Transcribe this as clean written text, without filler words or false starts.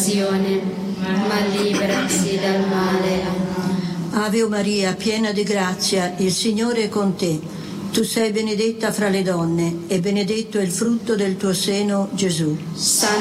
ma liberaci dal male. Ave Maria, piena di grazia, il Signore è con te. Tu sei benedetta fra le donne e benedetto è il frutto del tuo seno, Gesù. Santa